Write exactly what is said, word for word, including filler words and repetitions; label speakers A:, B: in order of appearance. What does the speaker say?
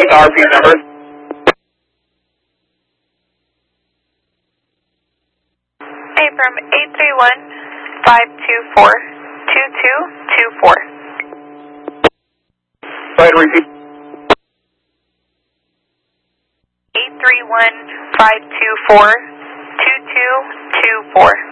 A: the R P number.
B: Affirm eight three one, five two four, two two two four.
A: Go ahead, repeat.
B: eight three one, five two four, two two two four.